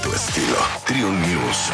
tu estilo. Triun News.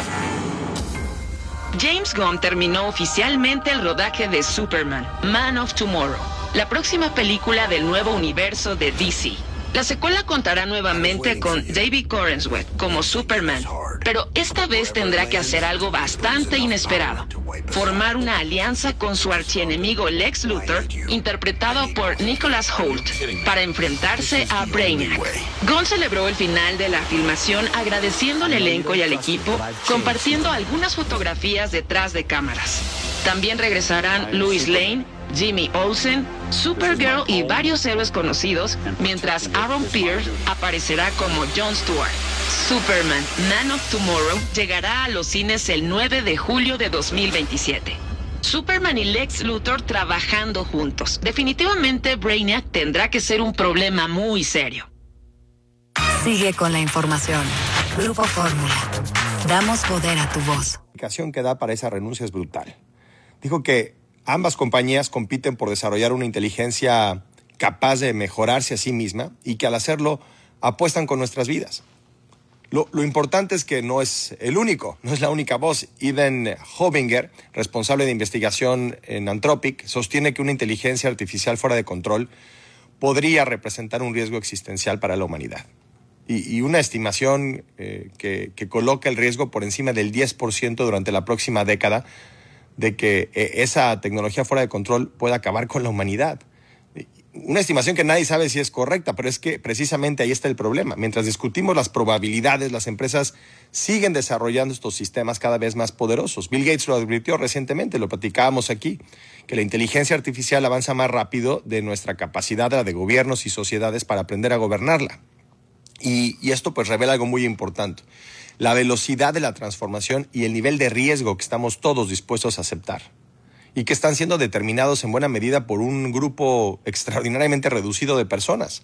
James Gunn terminó oficialmente el rodaje de Superman, Man of Tomorrow, la próxima película del nuevo universo de DC. La secuela contará nuevamente con David Corenswet como Superman, pero esta vez tendrá que hacer algo bastante inesperado: formar una alianza con su archienemigo Lex Luthor, interpretado por Nicholas Hoult, para enfrentarse a Brainiac. Gunn celebró el final de la filmación agradeciendo al elenco y al equipo, compartiendo algunas fotografías detrás de cámaras. También regresarán Lois Lane, Jimmy Olsen, Supergirl y varios héroes conocidos, mientras Aaron Pierce aparecerá como Jon Stewart. Superman, Man of Tomorrow llegará a los cines el 9 de julio de 2027. Superman y Lex Luthor trabajando juntos. Definitivamente Brainiac tendrá que ser un problema muy serio. Sigue con la información. Grupo Fórmula. Damos poder a tu voz. La explicación que da para esa renuncia es brutal. Dijo que ambas compañías compiten por desarrollar una inteligencia capaz de mejorarse a sí misma y que al hacerlo apuestan con nuestras vidas. Lo importante es que no es no es la única voz. Eden Hovinger, responsable de investigación en Anthropic, sostiene que una inteligencia artificial fuera de control podría representar un riesgo existencial para la humanidad. Y una estimación que coloca el riesgo por encima del 10% durante la próxima década de que esa tecnología fuera de control pueda acabar con la humanidad. Una estimación que nadie sabe si es correcta, pero es que precisamente ahí está el problema. Mientras discutimos las probabilidades, las empresas siguen desarrollando estos sistemas cada vez más poderosos. Bill Gates lo advirtió recientemente, lo platicábamos aquí, que la inteligencia artificial avanza más rápido de nuestra capacidad, la de gobiernos y sociedades, para aprender a gobernarla. Y esto pues revela algo muy importante: la velocidad de la transformación y el nivel de riesgo que estamos todos dispuestos a aceptar, y que están siendo determinados en buena medida por un grupo extraordinariamente reducido de personas.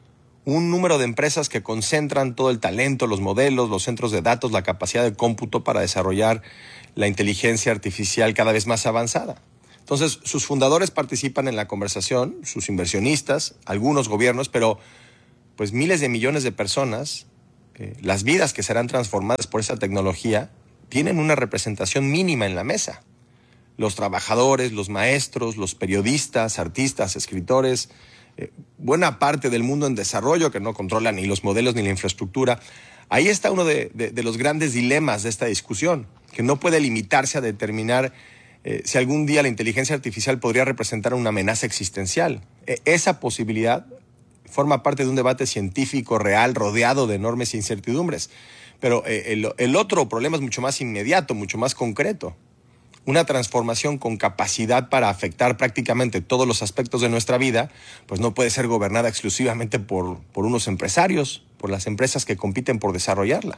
Un número de empresas que concentran todo el talento, los modelos, los centros de datos, la capacidad de cómputo para desarrollar la inteligencia artificial cada vez más avanzada. Entonces, sus fundadores participan en la conversación, sus inversionistas, algunos gobiernos, pero pues miles de millones de personas, las vidas que serán transformadas por esa tecnología, tienen una representación mínima en la mesa. Los trabajadores, los maestros, los periodistas, artistas, escritores, buena parte del mundo en desarrollo que no controla ni los modelos ni la infraestructura. Ahí está uno de los grandes dilemas de esta discusión, que no puede limitarse a determinar si algún día la inteligencia artificial podría representar una amenaza existencial. Esa posibilidad forma parte de un debate científico real rodeado de enormes incertidumbres. Pero el otro problema es mucho más inmediato, mucho más concreto. Una transformación con capacidad para afectar prácticamente todos los aspectos de nuestra vida, pues no puede ser gobernada exclusivamente por unos empresarios, por las empresas que compiten por desarrollarla.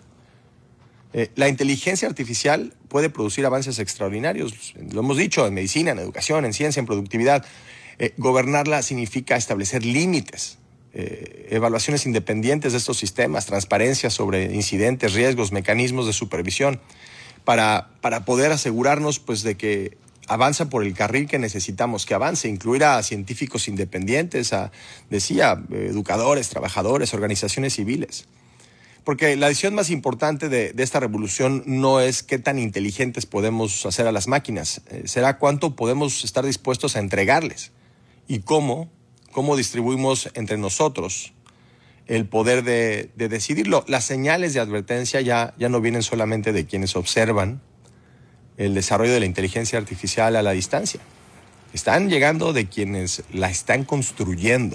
La inteligencia artificial puede producir avances extraordinarios, lo hemos dicho, en medicina, en educación, en ciencia, en productividad. Gobernarla significa establecer límites, evaluaciones independientes de estos sistemas, transparencia sobre incidentes, riesgos, mecanismos de supervisión, para poder asegurarnos pues de que avanza por el carril que necesitamos que avance, incluir a científicos independientes, educadores, trabajadores, organizaciones civiles. Porque la decisión más importante de esta revolución no es qué tan inteligentes podemos hacer a las máquinas, será cuánto podemos estar dispuestos a entregarles y cómo distribuimos entre nosotros el poder de decidirlo. Las señales de advertencia ya no vienen solamente de quienes observan el desarrollo de la inteligencia artificial a la distancia. Están llegando de quienes la están construyendo.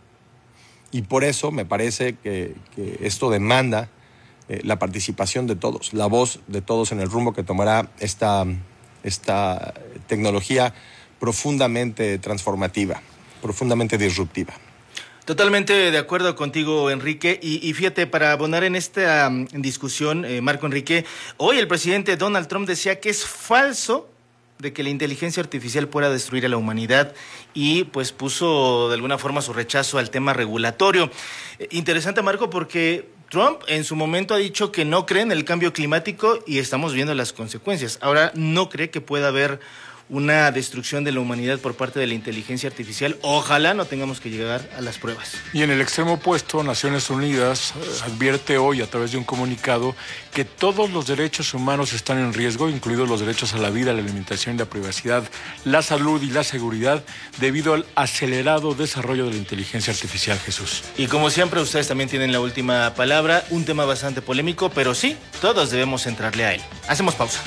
Y por eso me parece que esto demanda la participación de todos, la voz de todos en el rumbo que tomará esta tecnología profundamente transformativa, profundamente disruptiva. Totalmente de acuerdo contigo, Enrique. Y fíjate, para abonar en esta discusión, Marco Enrique, hoy el presidente Donald Trump decía que es falso de que la inteligencia artificial pueda destruir a la humanidad y pues puso de alguna forma su rechazo al tema regulatorio. Interesante, Marco, porque Trump en su momento ha dicho que no cree en el cambio climático y estamos viendo las consecuencias. Ahora no cree que pueda haber una destrucción de la humanidad por parte de la inteligencia artificial. Ojalá no tengamos que llegar a las pruebas. Y en el extremo opuesto, Naciones Unidas advierte hoy a través de un comunicado que todos los derechos humanos están en riesgo, incluidos los derechos a la vida, la alimentación, la privacidad, la salud y la seguridad, debido al acelerado desarrollo de la inteligencia artificial, Jesús. Y como siempre, ustedes también tienen la última palabra, un tema bastante polémico, pero sí, todos debemos entrarle a él. Hacemos pausa.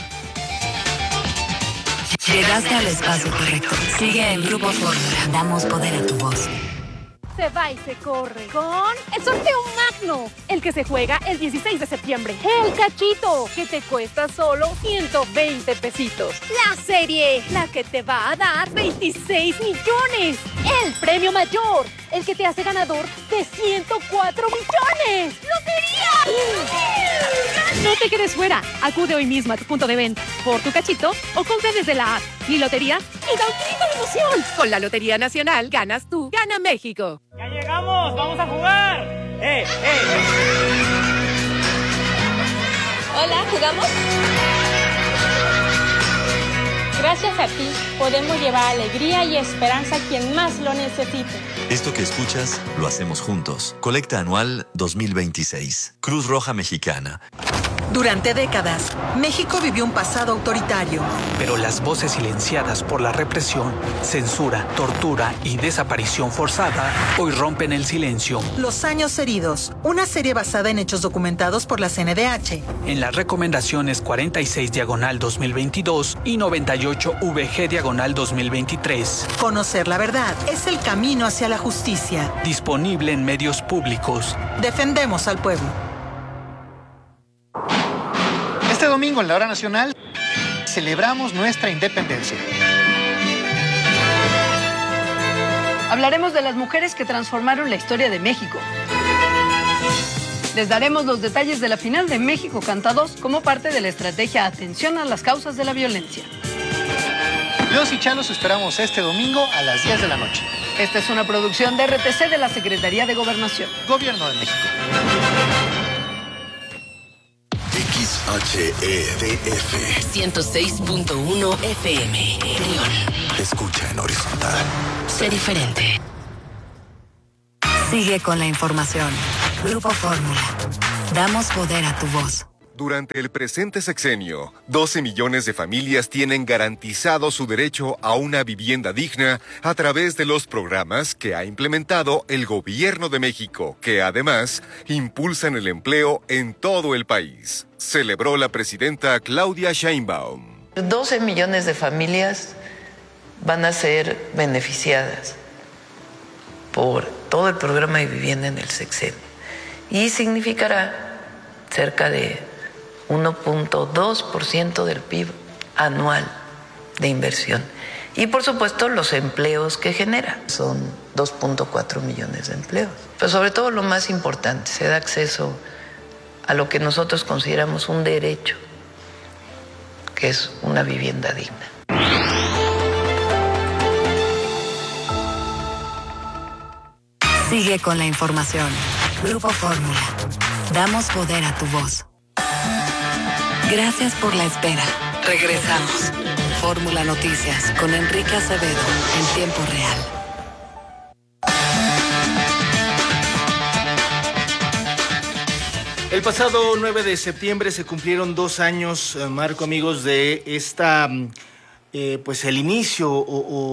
Llegaste al espacio correcto. Sigue en Grupo Fórmula. Damos poder a tu voz. Se va y se corre con el sorteo magno, el que se juega el 16 de septiembre. El cachito, que te cuesta solo 120 pesitos. La serie, la que te va a dar 26 millones. El premio mayor, el que te hace ganador de 104 millones. ¡Lotería! No te quedes fuera. Acude hoy mismo a tu punto de venta por tu cachito o compra desde la app Mi Lotería y da un grito de emoción. Con la Lotería Nacional ganas tú, gana México. ¡Ya llegamos! ¡Vamos a jugar! Hola, ¿jugamos? Gracias a ti podemos llevar alegría y esperanza a quien más lo necesite. Esto que escuchas lo hacemos juntos. Colecta anual 2026. Cruz Roja Mexicana. Durante décadas, México vivió un pasado autoritario. Pero las voces silenciadas por la represión, censura, tortura y desaparición forzada hoy rompen el silencio. Los años heridos, una serie basada en hechos documentados por la CNDH. En las recomendaciones 46/2022 y 98/VG/2023. Conocer la verdad es el camino hacia la justicia. Disponible en medios públicos. Defendemos al pueblo. Este domingo en la Hora Nacional celebramos nuestra independencia. Hablaremos de las mujeres que transformaron la historia de México. Les daremos los detalles de la final de México Canta 2 como parte de la estrategia Atención a las causas de la violencia. Los y Chalos esperamos este domingo a las 10 de la noche. Esta es una producción de RTC de la Secretaría de Gobernación. Gobierno de México. XHEDF 106.1 FM. León. Escucha en horizontal. Sé diferente. Sigue con la información. Grupo Fórmula. Damos poder a tu voz. Durante el presente sexenio, 12 millones de familias tienen garantizado su derecho a una vivienda digna a través de los programas que ha implementado el Gobierno de México, que además impulsan el empleo en todo el país. Celebró la presidenta Claudia Sheinbaum. 12 millones de familias van a ser beneficiadas por todo el programa de vivienda en el sexenio y significará cerca de 1.2% del PIB anual de inversión. Y por supuesto los empleos que genera, son 2.4 millones de empleos. Pero sobre todo lo más importante, se da acceso a lo que nosotros consideramos un derecho, que es una vivienda digna. Sigue con la información. Grupo Fórmula. Damos poder a tu voz. Gracias por la espera. Regresamos. Fórmula Noticias con Enrique Acevedo en tiempo real. El pasado 9 de septiembre se cumplieron 2 años, Marco, amigos, de esta, pues el inicio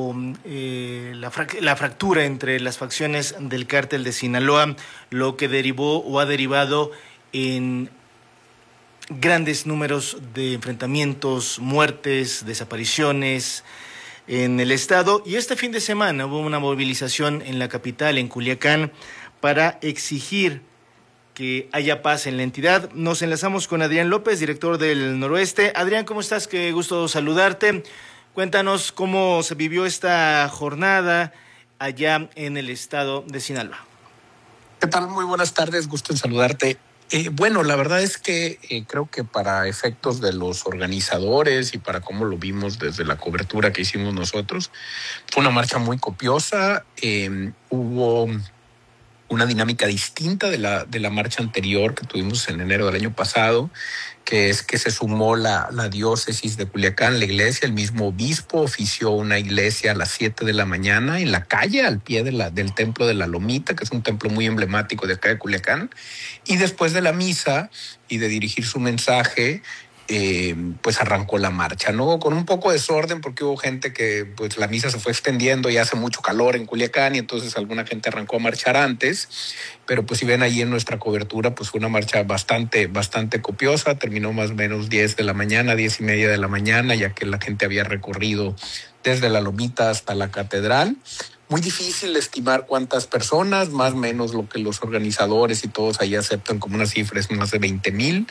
la fractura entre las facciones del cártel de Sinaloa, lo que derivó o ha derivado en grandes números de enfrentamientos, muertes, desapariciones en el estado. Y este fin de semana hubo una movilización en la capital, en Culiacán, para exigir que haya paz en la entidad. Nos enlazamos con Adrián López, director del Noroeste. Adrián, ¿cómo estás? Qué gusto saludarte. Cuéntanos cómo se vivió esta jornada allá en el estado de Sinaloa. ¿Qué tal? Muy buenas tardes, gusto en saludarte. Bueno, la verdad es que creo que para efectos de los organizadores y para cómo lo vimos desde la cobertura que hicimos nosotros, fue una marcha muy copiosa. Hubo una dinámica distinta de la marcha anterior que tuvimos en enero del año pasado, que es que se sumó la diócesis de Culiacán, la iglesia, el mismo obispo ofició una iglesia a las 7 de la mañana en la calle, al pie del templo de la Lomita, que es un templo muy emblemático de acá de Culiacán, y después de la misa y de dirigir su mensaje, pues arrancó la marcha, ¿no? Con un poco de desorden porque hubo gente que pues la misa se fue extendiendo y hace mucho calor en Culiacán y entonces alguna gente arrancó a marchar antes, pero pues si ven ahí en nuestra cobertura pues fue una marcha bastante copiosa, terminó más o menos 10 de la mañana, 10 y media de la mañana, ya que la gente había recorrido desde la Lomita hasta la catedral. Muy difícil estimar cuántas personas, más o menos lo que los organizadores y todos ahí aceptan como una cifra es más de 20,000.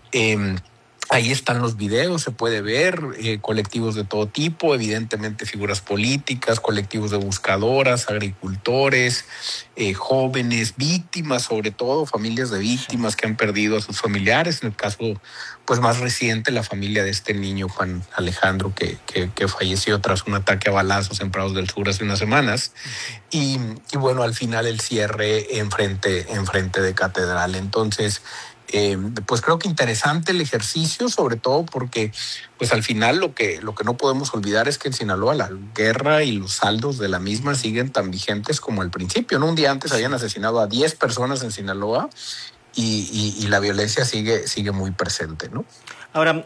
Ahí están los videos, se puede ver, colectivos de todo tipo, evidentemente figuras políticas, colectivos de buscadoras, agricultores, jóvenes, víctimas, sobre todo familias de víctimas que han perdido a sus familiares. En el caso pues más reciente, la familia de este niño Juan Alejandro que falleció tras un ataque a balazos en Prados del Sur hace unas semanas. Y bueno, al final el cierre enfrente de catedral. Entonces, pues creo que interesante el ejercicio, sobre todo porque pues al final lo que no podemos olvidar es que en Sinaloa la guerra y los saldos de la misma siguen tan vigentes como al principio, ¿no? Un día antes habían asesinado a 10 personas en Sinaloa y la violencia sigue muy presente, ¿no? Ahora,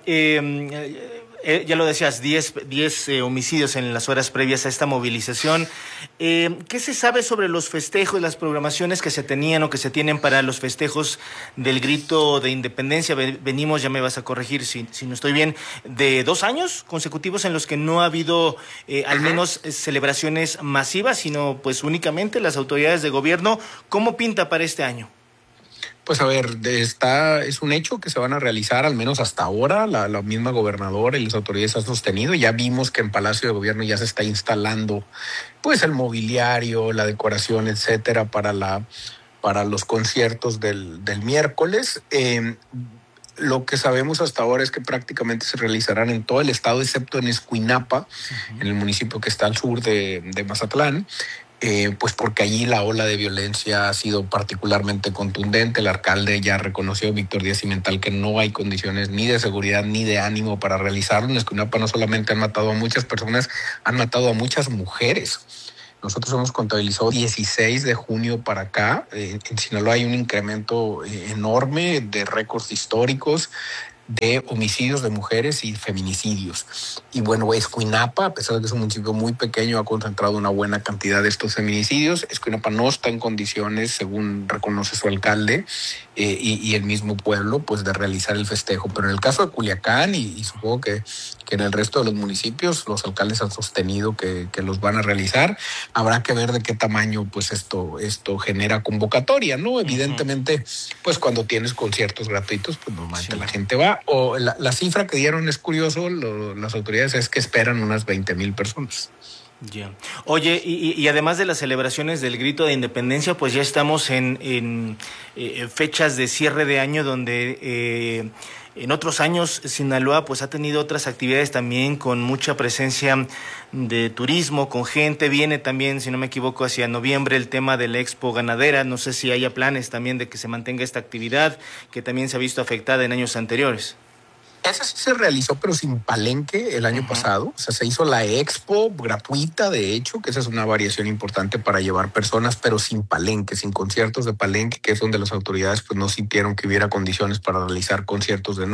ya lo decías, 10 homicidios en las horas previas a esta movilización. ¿Qué se sabe sobre los festejos, las programaciones que se tenían o que se tienen para los festejos del grito de independencia? Venimos, ya me vas a corregir si no estoy bien, de 2 años consecutivos en los que no ha habido al menos celebraciones masivas, sino pues únicamente las autoridades de gobierno. ¿Cómo pinta para este año? Pues a ver, es un hecho que se van a realizar, al menos hasta ahora, la misma gobernadora y las autoridades han sostenido. Ya vimos que en Palacio de Gobierno ya se está instalando pues el mobiliario, la decoración, etcétera, para los conciertos del miércoles. Lo que sabemos hasta ahora es que prácticamente se realizarán en todo el estado, excepto en Escuinapa, en el municipio que está al sur de Mazatlán. Pues porque allí la ola de violencia ha sido particularmente contundente. El alcalde ya reconoció, Víctor Díaz Cimental, que no hay condiciones ni de seguridad ni de ánimo para realizarlo. En Escuinapa no solamente han matado a muchas personas, han matado a muchas mujeres. Nosotros hemos contabilizado 16 de junio para acá. En Sinaloa hay un incremento enorme de récords históricos de homicidios de mujeres y feminicidios. Y bueno, Escuinapa, a pesar de que es un municipio muy pequeño, ha concentrado una buena cantidad de estos feminicidios. Escuinapa no está en condiciones, según reconoce su alcalde y el mismo pueblo, pues de realizar el festejo. Pero en el caso de Culiacán y supongo que en el resto de los municipios, los alcaldes han sostenido que los van a realizar. Habrá que ver de qué tamaño pues esto genera convocatoria, ¿no? Evidentemente, pues cuando tienes conciertos gratuitos, pues normalmente la gente va. O la cifra que dieron es curioso, las autoridades es que esperan unas 20,000 personas. Ya. Oye, y además de las celebraciones del grito de independencia, pues ya estamos en fechas de cierre de año donde en otros años Sinaloa pues ha tenido otras actividades también con mucha presencia de turismo, con gente. Viene también, si no me equivoco, hacia noviembre el tema de la Expo Ganadera. No sé si haya planes también de que se mantenga esta actividad que también se ha visto afectada en años anteriores. Esa sí se realizó, pero sin palenque el año pasado. O sea, se hizo la expo gratuita, de hecho, que esa es una variación importante para llevar personas, pero sin palenque, sin conciertos de palenque, que es donde las autoridades pues no sintieron que hubiera condiciones para realizar conciertos de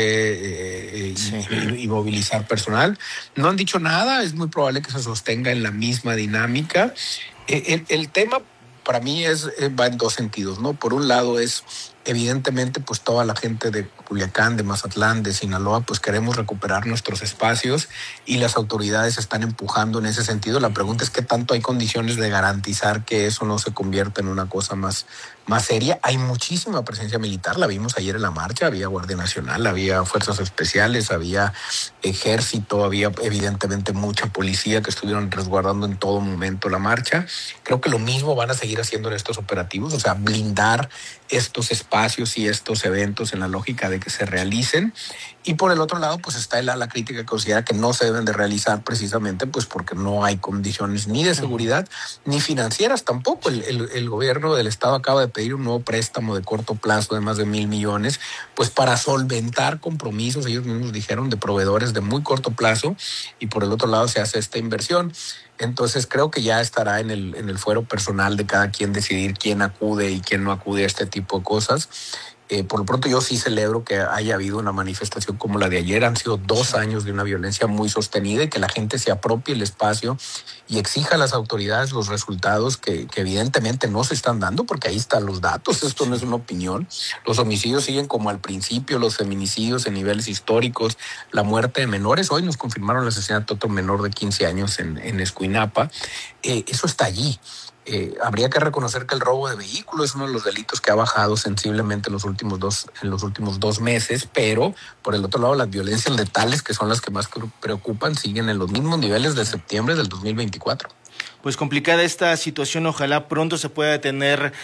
noche y movilizar personal. No han dicho nada, es muy probable que se sostenga en la misma dinámica. El tema para mí va en dos sentidos, ¿no? Por un lado es, evidentemente, pues toda la gente de Culiacán, de Mazatlán, de Sinaloa, pues queremos recuperar nuestros espacios y las autoridades están empujando en ese sentido. La pregunta es qué tanto hay condiciones de garantizar que eso no se convierta en una cosa más seria. Hay muchísima presencia militar, la vimos ayer en la marcha, había Guardia Nacional, había fuerzas especiales, había ejército, había evidentemente mucha policía que estuvieron resguardando en todo momento la marcha. Creo que lo mismo van a seguir haciendo en estos operativos, o sea, blindar estos espacios y estos eventos en la lógica de que se realicen. Y por el otro lado, pues está la crítica que considera que no se deben de realizar precisamente pues porque no hay condiciones ni de seguridad ni financieras tampoco. El gobierno del estado acaba de pedir un nuevo préstamo de corto plazo de más de 1,000 millones, pues para solventar compromisos, ellos mismos dijeron, de proveedores de muy corto plazo, y por el otro lado se hace esta inversión. Entonces creo que ya estará en el fuero personal de cada quien decidir quién acude y quién no acude a este tipo de cosas. Por lo pronto yo sí celebro que haya habido una manifestación como la de ayer. Han sido 2 años de una violencia muy sostenida, y que la gente se apropie el espacio y exija a las autoridades los resultados que evidentemente no se están dando, porque ahí están los datos. Esto no es una opinión. Los homicidios siguen como al principio, los feminicidios en niveles históricos, la muerte de menores. Hoy nos confirmaron el asesinato de otro menor de 15 años en Escuinapa. Eso está allí. Habría que reconocer que el robo de vehículos es uno de los delitos que ha bajado sensiblemente en los últimos dos meses, pero por el otro lado las violencias letales, que son las que más preocupan, siguen en los mismos niveles de septiembre del 2024. Pues complicada esta situación, ojalá pronto se pueda tener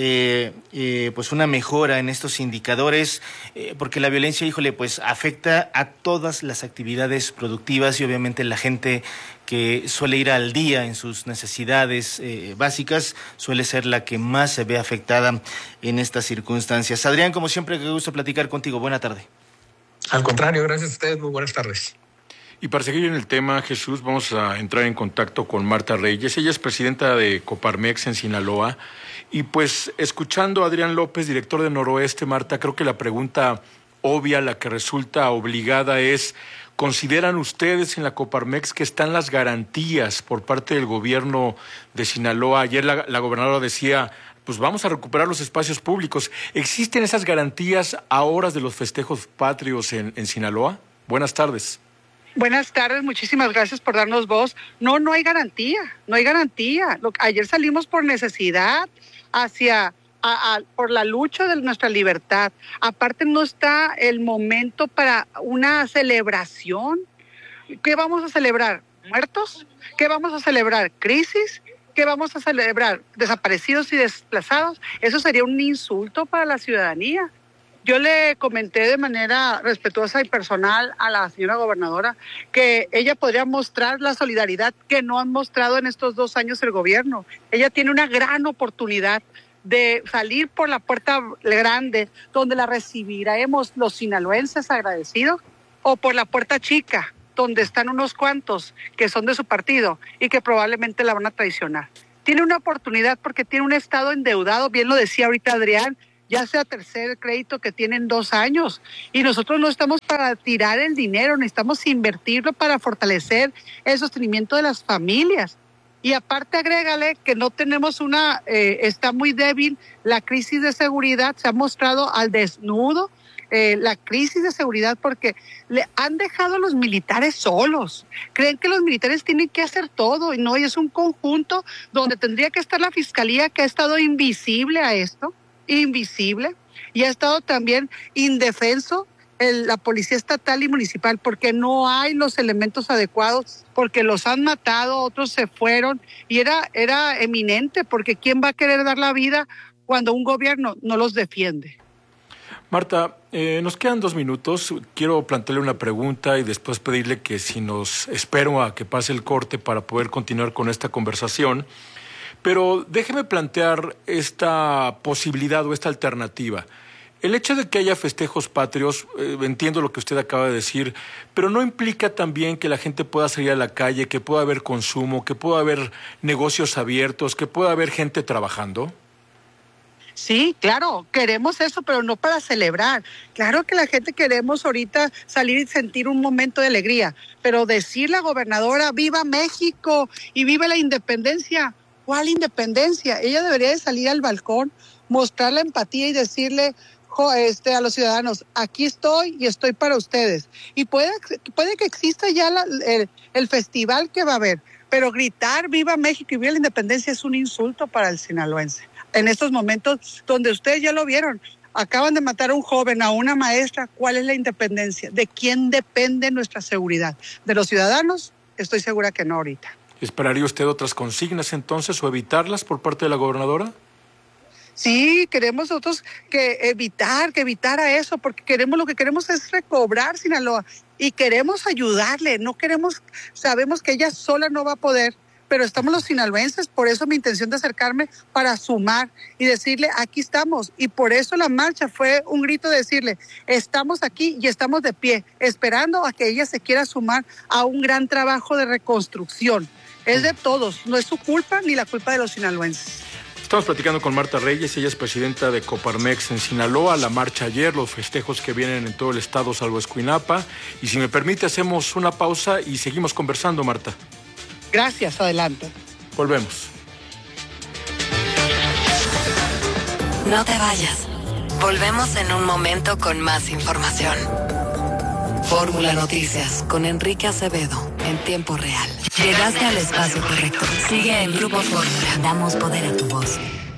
pues una mejora en estos indicadores, porque la violencia, híjole, pues afecta a todas las actividades productivas, y obviamente la gente que suele ir al día en sus necesidades básicas suele ser la que más se ve afectada en estas circunstancias. Adrián, como siempre, qué gusto platicar contigo. Buena tarde. Al contrario, gracias a ustedes, muy buenas tardes. Y para seguir en el tema, Jesús, vamos a entrar en contacto con Marta Reyes. Ella es presidenta de Coparmex en Sinaloa. Y pues escuchando a Adrián López, director de Noroeste, Marta, creo que la pregunta obvia, la que resulta obligada es: ¿consideran ustedes en la Coparmex que están las garantías por parte del gobierno de Sinaloa? Ayer la gobernadora decía, pues vamos a recuperar los espacios públicos. ¿Existen esas garantías a horas de los festejos patrios en Sinaloa? Buenas tardes. Buenas tardes, muchísimas gracias por darnos voz. No hay garantía, no hay garantía. Ayer salimos por necesidad por la lucha de nuestra libertad. Aparte no está el momento para una celebración. ¿Qué vamos a celebrar? ¿Muertos? ¿Qué vamos a celebrar? ¿Crisis? ¿Qué vamos a celebrar? ¿Desaparecidos y desplazados? Eso sería un insulto para la ciudadanía. Yo le comenté de manera respetuosa y personal a la señora gobernadora que ella podría mostrar la solidaridad que no han mostrado en estos 2 años el gobierno. Ella tiene una gran oportunidad de salir por la puerta grande, donde la recibiremos los sinaloenses agradecidos, o por la puerta chica, donde están unos cuantos que son de su partido y que probablemente la van a traicionar. Tiene una oportunidad porque tiene un estado endeudado, bien lo decía ahorita Adrián, ya sea tercer crédito que tienen 2 años, y nosotros no estamos para tirar el dinero, necesitamos invertirlo para fortalecer el sostenimiento de las familias. Y aparte agrégale que no tenemos está muy débil la crisis de seguridad, se ha mostrado al desnudo la crisis de seguridad porque le han dejado a los militares solos. Creen que los militares tienen que hacer todo, y no, y es un conjunto donde tendría que estar la fiscalía, que ha estado invisible a esto, invisible, y ha estado también indefenso la policía estatal y municipal, porque no hay los elementos adecuados, porque los han matado, otros se fueron, y era eminente, porque ¿quién va a querer dar la vida cuando un gobierno no los defiende? Marta, nos quedan 2 minutos. Quiero plantearle una pregunta y después pedirle que si nos espero a que pase el corte para poder continuar con esta conversación. Pero déjeme plantear esta posibilidad o esta alternativa. El hecho de que haya festejos patrios, entiendo lo que usted acaba de decir, pero ¿no implica también que la gente pueda salir a la calle, que pueda haber consumo, que pueda haber negocios abiertos, que pueda haber gente trabajando? Sí, claro, queremos eso, pero no para celebrar. Claro que la gente queremos ahorita salir y sentir un momento de alegría, pero decir la gobernadora, ¡viva México y viva la independencia! ¿Cuál independencia? Ella debería de salir al balcón, mostrar la empatía y decirle a los ciudadanos, aquí estoy y estoy para ustedes. Y puede que exista ya el festival que va a haber, pero gritar viva México y viva la independencia es un insulto para el sinaloense. En estos momentos donde ustedes ya lo vieron, acaban de matar a un joven, a una maestra. ¿Cuál es la independencia? ¿De quién depende nuestra seguridad? ¿De los ciudadanos? Estoy segura que no ahorita. ¿Esperaría usted otras consignas entonces o evitarlas por parte de la gobernadora? Sí, queremos nosotros que evitara eso, porque lo que queremos es recobrar Sinaloa y queremos ayudarle, sabemos que ella sola no va a poder, pero estamos los sinaloenses, por eso mi intención de acercarme para sumar y decirle, aquí estamos, y por eso la marcha fue un grito de decirle, estamos aquí y estamos de pie, esperando a que ella se quiera sumar a un gran trabajo de reconstrucción. Es de todos, no es su culpa ni la culpa de los sinaloenses. Estamos platicando con Marta Reyes, ella es presidenta de Coparmex en Sinaloa, la marcha ayer, los festejos que vienen en todo el estado salvo Escuinapa. Y si me permite, hacemos una pausa y seguimos conversando, Marta. Gracias, adelante. Volvemos. No te vayas. Volvemos en un momento con más información. Fórmula Noticias con Enrique Acevedo en tiempo real. Llegaste al espacio correcto. Sigue en Grupo Fórmula. Damos poder a tu voz.